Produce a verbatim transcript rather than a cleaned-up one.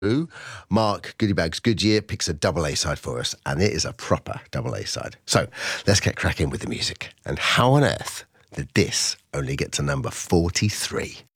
Mark Goodiebags Goodyear picks a double A side for us, and it is a proper double A side. So let's get cracking with the music. And how on earth did this only get to number forty-three?